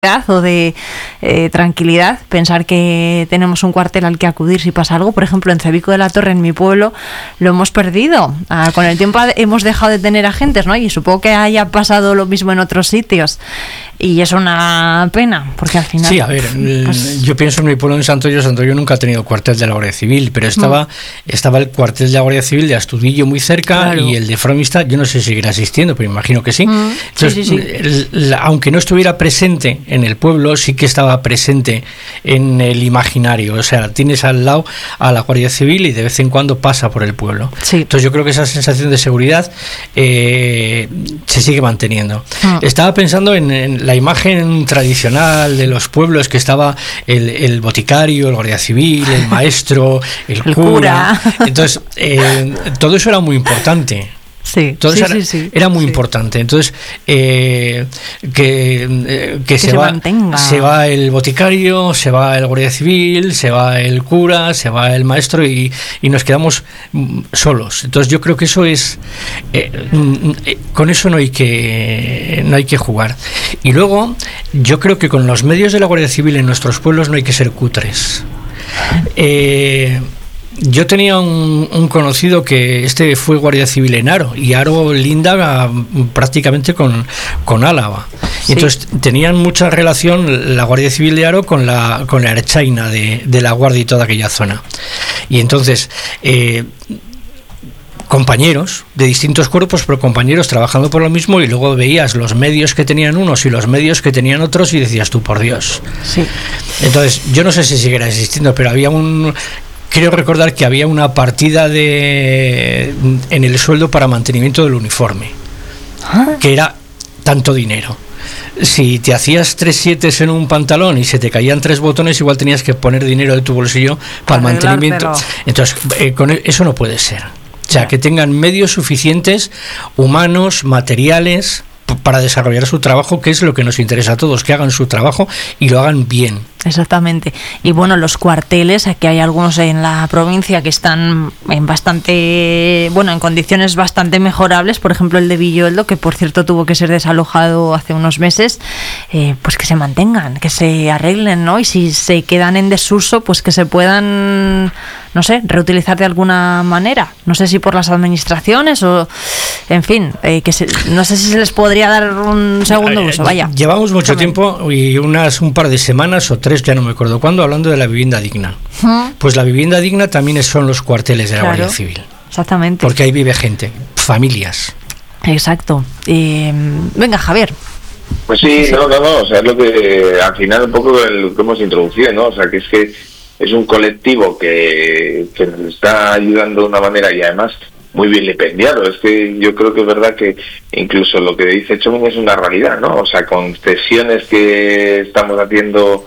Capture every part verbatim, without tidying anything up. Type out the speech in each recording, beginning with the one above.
o de eh, tranquilidad, pensar que tenemos un cuartel al que acudir si pasa algo. Por ejemplo, en Cebico de la Torre, en mi pueblo, lo hemos perdido. Ah, con el tiempo hemos dejado de tener agentes, ¿no? Y supongo que haya pasado lo mismo en otros sitios. Y es una pena, porque al final... Sí, a ver, pues... yo pienso en mi pueblo, en Santoyo. Santoyo nunca ha tenido cuartel de la Guardia Civil, pero estaba, mm. estaba el cuartel de la Guardia Civil de Astudillo muy cerca, claro. Y el de Fromista, yo no sé si seguirá existiendo, pero imagino que sí. Mm. Entonces, sí, sí, sí. El, la, aunque no estuviera presente en el pueblo, sí que estaba presente en el imaginario. O sea, tienes al lado a la Guardia Civil y de vez en cuando pasa por el pueblo. Sí. Entonces yo creo que esa sensación de seguridad eh, se sigue manteniendo. Mm. Estaba pensando en, en la imagen tradicional de los pueblos, que estaba el, el boticario, el guardia civil, el maestro, el, el cura. cura. Entonces, eh, todo eso era muy importante. Sí, todo sí, eso era, sí, sí, era muy sí. importante. Entonces, eh, que, eh, que, que se, se va mantenga. Se va el boticario, se va el guardia civil, se va el cura, se va el maestro y, y nos quedamos solos. Entonces, yo creo que eso es eh, eh, con eso no hay que no hay que jugar. Y luego, yo creo que con los medios de la Guardia Civil en nuestros pueblos no hay que ser cutres. Eh, Yo tenía un, un conocido que este fue guardia civil en Haro, y Haro linda prácticamente con, con Álava. Sí. Entonces tenían mucha relación la Guardia Civil de Haro con la con la Ertzaina de, de la Guardia y toda aquella zona. Y entonces eh, compañeros de distintos cuerpos, pero compañeros trabajando por lo mismo, y luego veías los medios que tenían unos y los medios que tenían otros y decías tú, por Dios. Sí. Entonces yo no sé si seguirá existiendo, pero había un... Creo recordar que había una partida de en el sueldo para mantenimiento del uniforme, ¿ah? Que era tanto dinero. Si te hacías tres sietes en un pantalón y se te caían tres botones, igual tenías que poner dinero de tu bolsillo para el mantenimiento. Entonces, eh, con eso no puede ser. O sea, que tengan medios suficientes, humanos, materiales, para desarrollar su trabajo, que es lo que nos interesa a todos, que hagan su trabajo y lo hagan bien. Exactamente. Y bueno, los cuarteles, aquí hay algunos en la provincia que están en bastante, bueno, en condiciones bastante mejorables. Por ejemplo, el de Villoldo, que por cierto tuvo que ser desalojado hace unos meses, eh, pues que se mantengan, que se arreglen, ¿no? Y si se quedan en desuso, pues que se puedan, no sé, reutilizar de alguna manera. No sé si por las administraciones o, en fin, eh, que se, no sé si se les podría dar un segundo uso. Vaya. Llevamos mucho También. tiempo y unas un par de semanas o tres, ya no me acuerdo cuándo, hablando de la vivienda digna. ¿Mm? Pues la vivienda digna también son los cuarteles de la claro, Guardia Civil. Exactamente. Porque ahí vive gente, familias. Exacto. Eh, venga, Javier. Pues sí, no, no, no, o sea, es lo que al final un poco lo que hemos introducido, ¿no? O sea, que es que es un colectivo que, que nos está ayudando de una manera y además muy vilipendiado. Es que yo creo que es verdad que incluso lo que dice Chomin es una realidad, ¿no? O sea, concesiones que estamos haciendo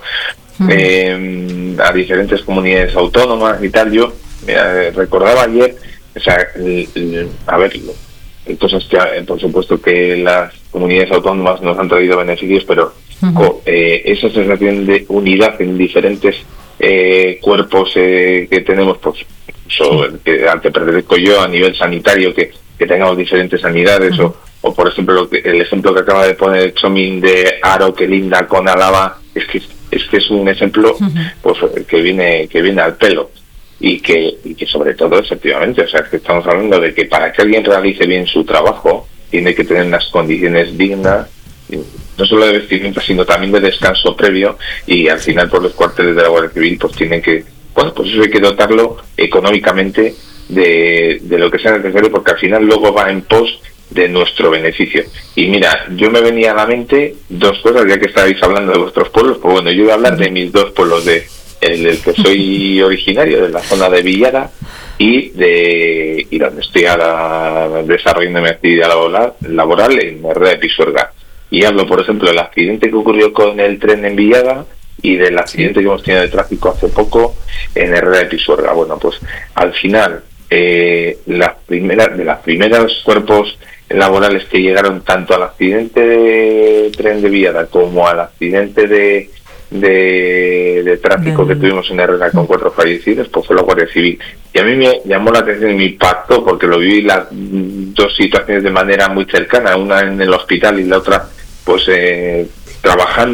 eh, a diferentes comunidades autónomas y tal. Yo eh, recordaba ayer, o sea, el, el, a ver, hay cosas que por supuesto que las comunidades autónomas nos han traído beneficios, pero uh-huh. eh, esa sensación de unidad en diferentes eh, cuerpos eh, que tenemos, pues So, que, al que pertenezco yo a nivel sanitario, que, que tengamos diferentes sanidades, uh-huh. o, o por ejemplo lo que, el ejemplo que acaba de poner Chomin de Haro, que linda con Álava, es que es que es un ejemplo uh-huh. pues que viene que viene al pelo y que y que sobre todo efectivamente, o sea, es que estamos hablando de que para que alguien realice bien su trabajo tiene que tener unas condiciones dignas, no solo de vestimenta sino también de descanso previo, y al final por los cuarteles de la Guardia Civil pues tienen que, bueno, pues eso hay que dotarlo económicamente de, de lo que sea necesario, porque al final luego va en pos de nuestro beneficio. Y mira, yo me venía a la mente dos cosas, ya que estabais hablando de vuestros pueblos, pues bueno, yo voy a hablar de mis dos pueblos, de el del que soy originario, de la zona de Villada, y de y donde estoy ahora desarrollando mi actividad laboral, laboral en Herrera de Pisuerga. Y hablo, por ejemplo, del accidente que ocurrió con el tren en Villada y del accidente que hemos tenido de tráfico hace poco en Herrera de Pisuerga. Bueno, pues al final, eh, las primeras, de los primeros cuerpos laborales que llegaron tanto al accidente de tren de Villada como al accidente de, de, de tráfico Bien. que tuvimos en Herrera con cuatro fallecidos, pues fue la Guardia Civil. Y a mí me llamó la atención y me impactó, porque lo viví las dos situaciones de manera muy cercana, una en el hospital y la otra pues eh, trabajando,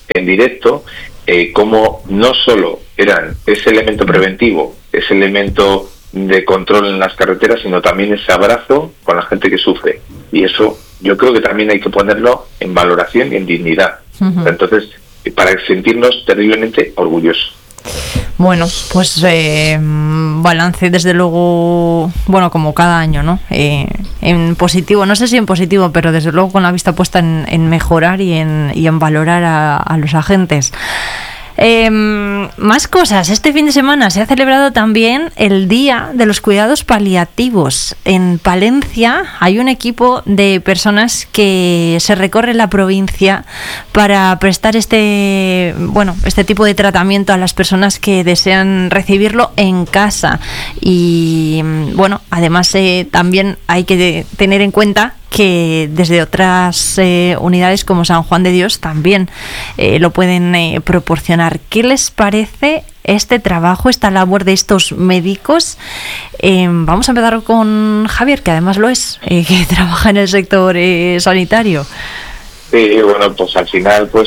en directo eh, cómo no solo eran ese elemento preventivo, ese elemento de control en las carreteras, sino también ese abrazo con la gente que sufre. Y eso yo creo que también hay que ponerlo en valoración y en dignidad. Uh-huh. Entonces, para sentirnos terriblemente orgullosos. Bueno, pues eh, balance desde luego, bueno, como cada año, ¿no? Eh, en positivo, no sé si en positivo, pero desde luego con la vista puesta en, en mejorar y en, y en valorar a, a los agentes. Eh, más cosas. Este fin de semana se ha celebrado también el Día de los Cuidados Paliativos. En Palencia hay un equipo de personas que se recorre la provincia para prestar este, bueno, este tipo de tratamiento a las personas que desean recibirlo en casa. Y bueno, además eh, también hay que tener en cuenta que desde otras eh, unidades como San Juan de Dios también eh, lo pueden eh, proporcionar. ¿Qué les parece este trabajo, esta labor de estos médicos? Eh, vamos a empezar con Javier, que además lo es, eh, que trabaja en el sector eh, sanitario. Sí, bueno, pues al final pues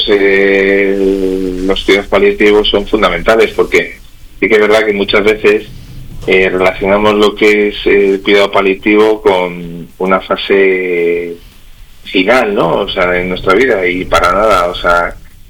eh, los cuidados paliativos son fundamentales, porque sí que es verdad que muchas veces Eh, relacionamos lo que es el cuidado paliativo con una fase final, ¿no? O sea, en nuestra vida, y para nada. O sea,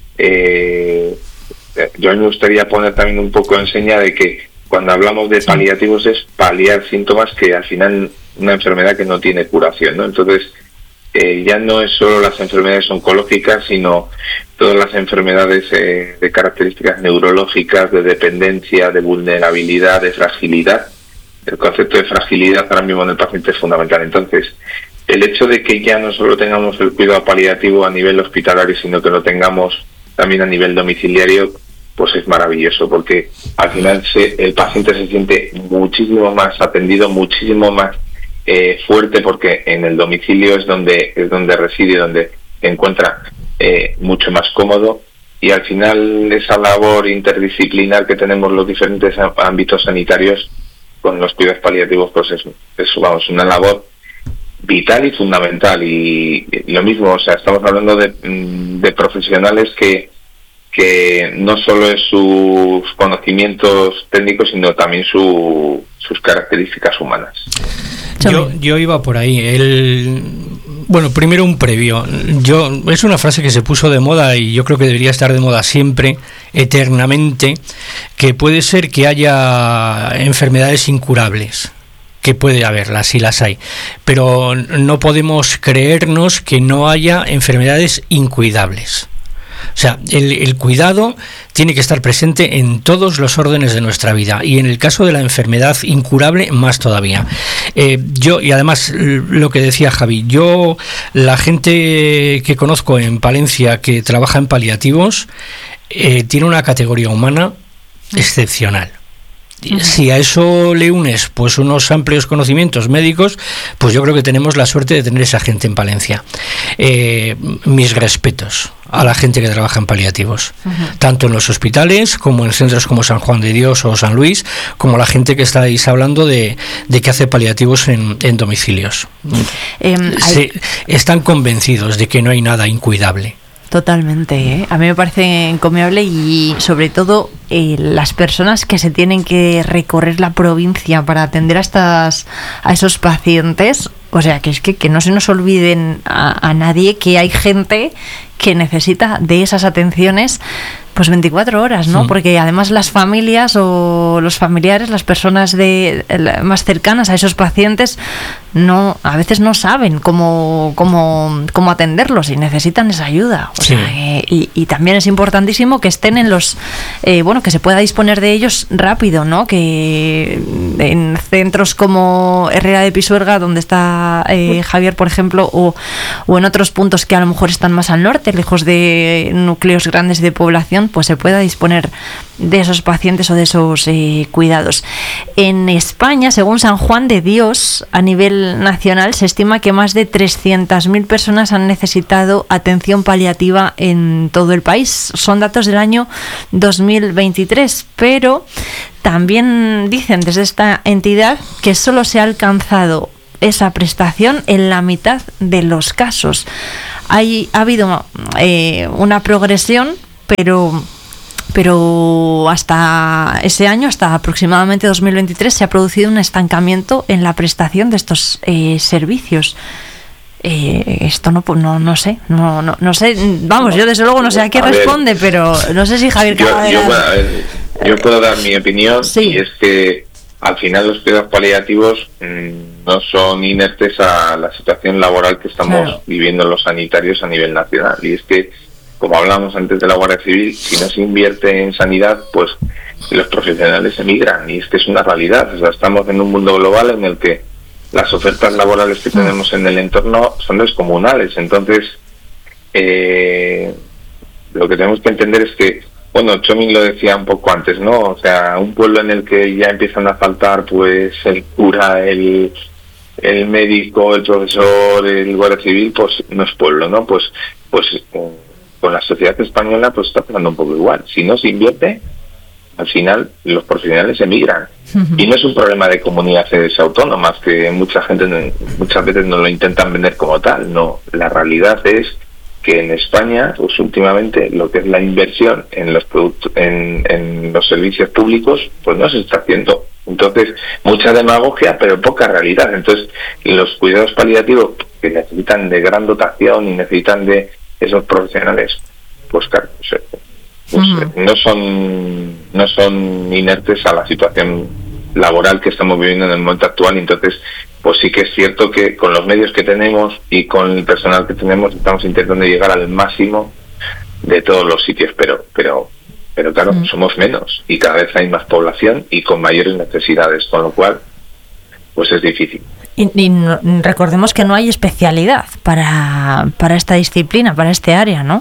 eh, yo me gustaría poner también un poco en seña de que cuando hablamos de paliativos es paliar síntomas que al final una enfermedad que no tiene curación, ¿no? Entonces, eh, ya no es solo las enfermedades oncológicas, sino todas las enfermedades eh, de características neurológicas, de dependencia, de vulnerabilidad, de fragilidad. El concepto de fragilidad ahora mismo en el paciente es fundamental. Entonces, el hecho de que ya no solo tengamos el cuidado paliativo a nivel hospitalario, sino que lo tengamos también a nivel domiciliario, pues es maravilloso, porque al final se, el paciente se siente muchísimo más atendido, muchísimo más eh, fuerte, porque en el domicilio es donde es donde reside, donde se encuentra eh, mucho más cómodo, y al final esa labor interdisciplinar que tenemos los diferentes ámbitos sanitarios con los cuidados paliativos, pues es, es vamos, una labor vital y fundamental. Y, y lo mismo, o sea, estamos hablando de, de profesionales que que no solo es sus conocimientos técnicos, sino también su, sus características humanas. Yo, yo iba por ahí. El, bueno, primero un previo. Yo, es una frase que se puso de moda y yo creo que debería estar de moda siempre, eternamente, que puede ser que haya enfermedades incurables, que puede haberlas, sí las hay, pero no podemos creernos que no haya enfermedades incuidables. O sea, el, el cuidado tiene que estar presente en todos los órdenes de nuestra vida, y en el caso de la enfermedad incurable más todavía. Eh, yo, y además lo que decía Javi, yo, la gente que conozco en Palencia que trabaja en paliativos, eh, tiene una categoría humana excepcional. Si a eso le unes pues unos amplios conocimientos médicos, pues yo creo que tenemos la suerte de tener esa gente en Palencia. Eh, mis respetos a la gente que trabaja en paliativos, uh-huh. tanto en los hospitales como en centros como San Juan de Dios o San Luis, como la gente que estáis hablando de, de que hace paliativos en, en domicilios. Eh, Se, hay... Están convencidos de que no hay nada incuidable. Totalmente, ¿eh? A mí me parece encomiable, y sobre todo eh, las personas que se tienen que recorrer la provincia para atender a estas a esos pacientes. O sea, que es que, que no se nos olviden a, a nadie que hay gente que necesita de esas atenciones pues veinticuatro horas, ¿no? Sí. Porque además las familias o los familiares, las personas de más cercanas a esos pacientes, no, a veces no saben cómo cómo, cómo atenderlos y necesitan esa ayuda. O sí. sea, eh, y, y también es importantísimo que estén en los, eh, bueno, que se pueda disponer de ellos rápido, ¿no? Que en centros como Herrera de Pisuerga, donde está eh, Javier, por ejemplo, o, o en otros puntos que a lo mejor están más al norte, lejos de núcleos grandes de población, pues se pueda disponer de esos pacientes o de esos eh, cuidados. En España, según San Juan de Dios, a nivel nacional se estima que más de trescientas mil personas han necesitado atención paliativa en todo el país. Son datos del año dos mil veintitrés, pero también dicen desde esta entidad que solo se ha alcanzado esa prestación en la mitad de los casos. Hay, ha habido eh, una progresión, pero pero hasta ese año, hasta aproximadamente dos mil veintitrés, se ha producido un estancamiento en la prestación de estos eh, servicios. Eh, esto no, no no sé, no, no no sé, vamos, yo desde luego no sé a qué a responde, ver, pero no sé si Javier yo, yo, yo, yo puedo dar mi opinión, sí. Y es que al final los cuidados paliativos mmm, no son inertes a la situación laboral que estamos claro. viviendo los sanitarios a nivel nacional, y es que, como hablamos antes de la Guardia Civil, si no se invierte en sanidad, pues los profesionales emigran, y es que es una realidad. O sea, estamos en un mundo global en el que las ofertas laborales que tenemos en el entorno son descomunales. Entonces, eh, lo que tenemos que entender es que, bueno, Txomin lo decía un poco antes, ¿no? O sea, un pueblo en el que ya empiezan a faltar, pues, el cura, el, el médico, el profesor, el guardia civil, pues no es pueblo, ¿no? Pues, pues con la sociedad española, pues está pasando un poco igual. Si no se invierte, al final los profesionales emigran. Uh-huh. Y no es un problema de comunidades autónomas, que mucha gente muchas veces no lo intentan vender como tal. No, la realidad es que en España, pues últimamente, lo que es la inversión en los productos, en, en los servicios públicos, pues no se está haciendo. Entonces, mucha demagogia, pero poca realidad. Entonces, los cuidados paliativos, que necesitan de gran dotación y necesitan de esos profesionales, pues claro, pues, pues uh-huh. no son no son inertes a la situación laboral que estamos viviendo en el momento actual. Entonces, pues sí que es cierto que con los medios que tenemos y con el personal que tenemos estamos intentando llegar al máximo de todos los sitios, pero pero pero claro, uh-huh. somos menos y cada vez hay más población y con mayores necesidades, con lo cual pues es difícil. Y, y no, recordemos que no hay especialidad para para esta disciplina, para este área, ¿no?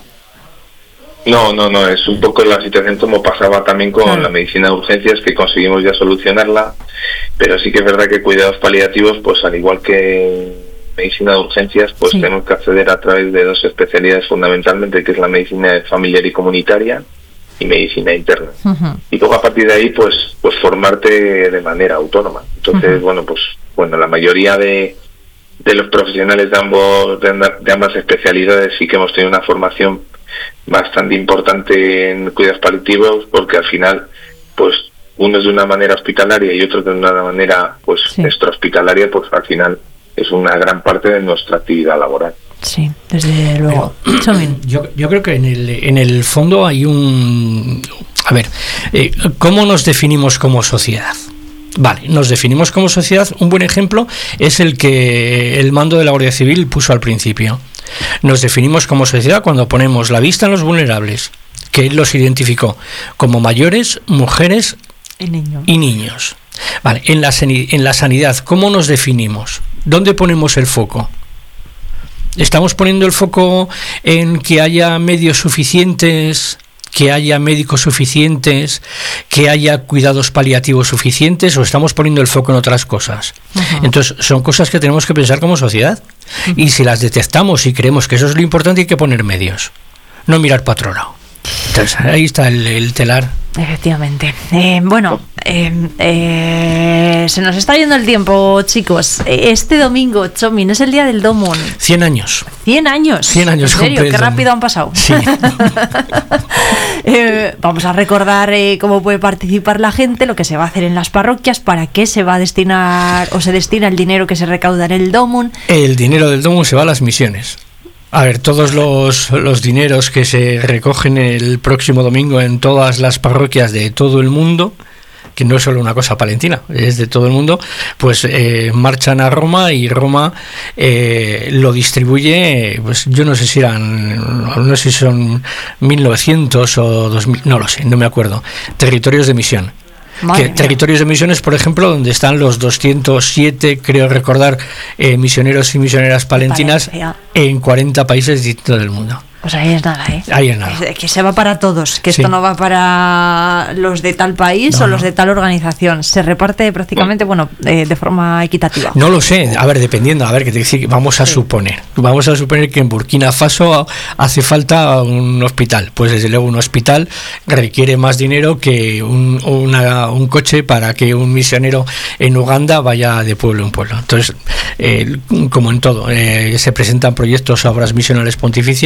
No, no, no, es un poco la situación como pasaba también con claro. la medicina de urgencias, que conseguimos ya solucionarla, pero sí que es verdad que cuidados paliativos, pues al igual que medicina de urgencias, pues sí. tenemos que acceder a través de dos especialidades fundamentalmente, que es la medicina familiar y comunitaria y medicina interna. Uh-huh. Y luego a partir de ahí, pues pues formarte de manera autónoma. Entonces, uh-huh. bueno, pues bueno, la mayoría de, de los profesionales de ambos de, de ambas especialidades sí que hemos tenido una formación bastante importante en cuidados paliativos, porque al final pues uno es de una manera hospitalaria y otro de una manera pues sí. extrahospitalaria, pues al final es una gran parte de nuestra actividad laboral. Sí, desde luego. yo, yo creo que en el, en el fondo hay un... A ver, eh, ¿cómo nos definimos como sociedad? Vale, nos definimos como sociedad. Un buen ejemplo es el que el mando de la Guardia Civil puso al principio. Nos definimos como sociedad cuando ponemos la vista en los vulnerables, que él los identificó como mayores, mujeres y, niño. y niños. Vale, en la, en la sanidad, ¿cómo nos definimos? ¿Dónde ponemos el foco? ¿Estamos poniendo el foco en que haya medios suficientes, que haya médicos suficientes, que haya cuidados paliativos suficientes, o estamos poniendo el foco en otras cosas? Uh-huh. Entonces, son cosas que tenemos que pensar como sociedad. Uh-huh. Y si las detectamos y creemos que eso es lo importante, hay que poner medios, no mirar para otro lado. Entonces, ahí está el, el telar. Efectivamente. Eh, bueno, eh, eh, se nos está yendo el tiempo, chicos. Este domingo, Txomin, es el día del Domon. Cien años. Cien años. Cien años. ¿En serio? Qué rápido han pasado. Sí. eh, vamos a recordar eh, cómo puede participar la gente, lo que se va a hacer en las parroquias, para qué se va a destinar o se destina el dinero que se recauda en el Domon. El dinero del Domon se va a las misiones. A ver, todos los, los dineros que se recogen el próximo domingo en todas las parroquias de todo el mundo, que no es solo una cosa palentina, es de todo el mundo, pues eh, marchan a Roma y Roma eh, lo distribuye, pues yo no sé si eran, no sé si son mil novecientos o dos mil, no lo sé, no me acuerdo, territorios de misión. Que territorios de misiones, por ejemplo, donde están los doscientos siete, creo recordar, eh, misioneros y misioneras palentinas Valencia. En cuarenta países distintos del mundo. Pues ahí es nada, ¿eh? Ahí es nada. Es que se va para todos, que sí. esto no va para los de tal país no, o los de tal organización. Se reparte prácticamente, bueno, eh, de forma equitativa. No lo sé, a ver, dependiendo, a ver, que te decir, vamos a sí. suponer. Vamos a suponer que en Burkina Faso hace falta un hospital. Pues desde luego un hospital requiere más dinero que un, una, un coche para que un misionero en Uganda vaya de pueblo en pueblo. Entonces, eh, como en todo, eh, se presentan proyectos a obras misionales pontificias o me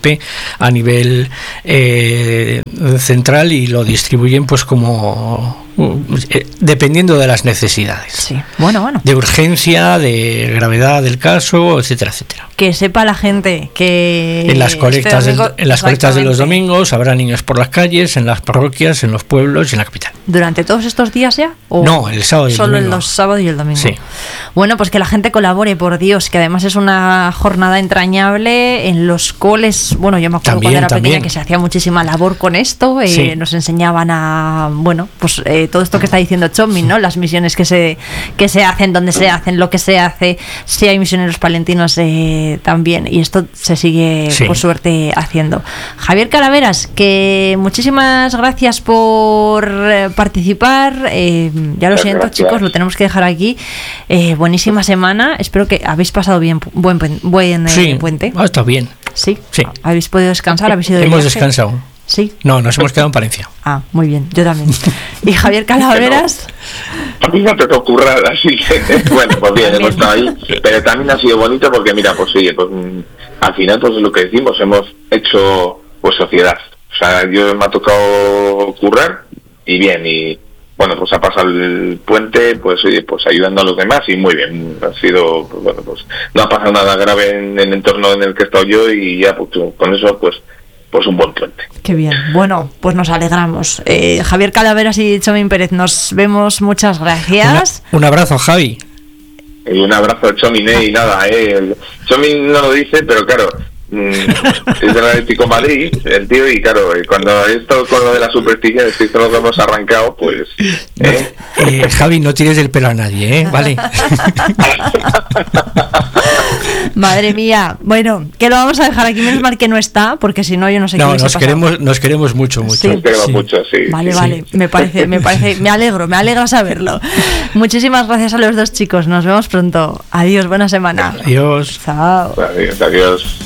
golpe a nivel eh, central y lo distribuyen pues como eh, dependiendo de las necesidades. Sí, bueno, bueno. De urgencia, de gravedad del caso, etcétera, etcétera. Que sepa la gente que en las colectas, este domingo, del, en las colectas de los domingos habrá niños por las calles, en las parroquias, en los pueblos y en la capital. ¿Durante todos estos días ya? ¿O no, el sábado y el solo domingo. Solo los sábados y el domingo. Sí. Bueno, pues que la gente colabore, por Dios, que además es una jornada entrañable en los coles. Bueno, yo me acuerdo también, cuando era también. pequeña que se hacía muchísima labor con esto. Eh, sí. Nos enseñaban a, bueno, pues eh, todo esto que está diciendo Chomi, ¿no? Las misiones que se que se hacen, donde se hacen, lo que se hace. Si hay misioneros palentinos eh, también. Y esto se sigue, sí. por suerte, haciendo. Javier Calaveras, que muchísimas gracias por eh, participar. Eh, ya lo siento, gracias. Chicos, lo tenemos que dejar aquí. Eh, buenísima semana. Espero que habéis pasado bien, buen, buen eh, sí, puente. Ah, está bien. ¿Sí? Sí. ¿Habéis podido descansar? ¿Habéis ido de Hemos viaje? descansado. Sí. No, nos hemos quedado en Palencia. Ah, muy bien, yo también. ¿Y Javier Calaveras? A mí me tocó currar, así que, bueno, pues bien, hemos estado ahí, pero también ha sido bonito porque, mira, pues oye, pues al final, pues lo que decimos, hemos hecho, pues, sociedad. O sea, yo me ha tocado currar y bien, y bueno, pues ha pasado el puente, pues oye, pues ayudando a los demás y muy bien. Ha sido, pues bueno, pues no ha pasado nada grave en, en el entorno en el que he estado yo y ya, pues con eso, pues, pues un buen puente. Qué bien. Bueno, pues nos alegramos. Eh, Javier Calaveras y Chomin Pérez, nos vemos. Muchas gracias. Una, un abrazo, Javi. Y un abrazo a Chomin, eh, y nada, eh. Chomin no lo dice, pero claro, mmm, es del Atlético Madrid, el tío, y claro, cuando esto con lo de la superstición, es que esto lo que hemos arrancado, pues... ¿eh? Eh, Javi, no tires del pelo a nadie, ¿eh? Vale. Madre mía, bueno, que lo vamos a dejar aquí, menos mal que no está, porque si no yo no sé qué no, hubiese nos pasado. queremos, nos queremos mucho, mucho. Sí. Nos queremos sí. mucho, sí. Vale, sí, vale, sí. me parece, me parece, me alegro, me alegra saberlo. Muchísimas gracias a los dos chicos, nos vemos pronto. Adiós, buena semana. Adiós. Chao. Adiós, adiós.